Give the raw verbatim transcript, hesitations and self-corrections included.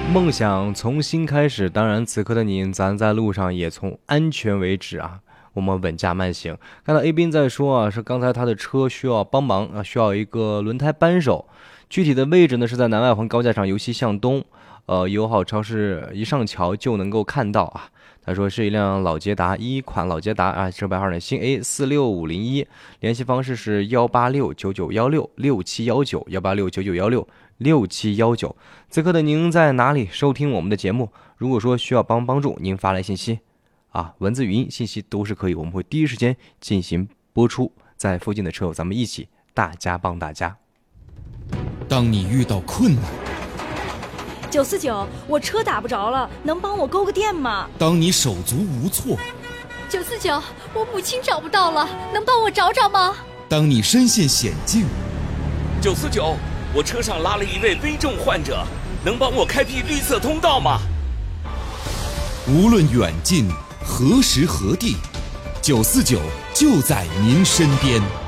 梦想从新开始，当然此刻的您，咱在路上也从安全为止啊，我们稳驾慢行。看到 A 斌在说啊，是刚才他的车需要帮忙啊，需要一个轮胎扳手，具体的位置呢是在南外环高架上由西向东，呃，友好超市一上桥就能够看到啊。他说是一辆老捷达，一款老捷达啊，车牌号呢新 A 四六五零一，联系方式是幺八六九九幺六六七幺九幺八六九九幺六六七幺九。此刻的您在哪里收听我们的节目？如果说需要帮帮助，您发来信息啊，文字、语音信息都是可以，我们会第一时间进行播出。在附近的车友，咱们一起大家帮大家。 当你遇到困难， 九四九，我车打不着了，能帮我勾个电吗？ 当你手足无措， 九四九，我母亲找不到了，能帮我找找吗？ 当你身陷险境， 九四九，我车上拉了一位危重患者，能帮我开辟绿色通道吗？ 无论远近，何时何地，九四九就在您身边。